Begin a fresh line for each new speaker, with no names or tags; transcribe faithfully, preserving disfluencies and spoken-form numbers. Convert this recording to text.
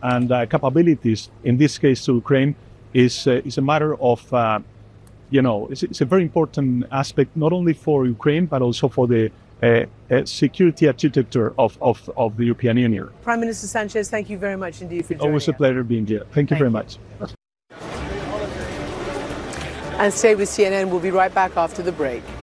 and uh, capabilities, in this case to Ukraine, is, uh, is a matter of, uh, you know, it's, it's a very important aspect, not only for Ukraine, but also for the uh, uh, security architecture of, of, of the European Union.
Prime Minister Sanchez, thank you very much indeed for joining
Always a pleasure being here. Thank you
thank
very
you.
much.
And stay with C N N. We'll be right back after the break.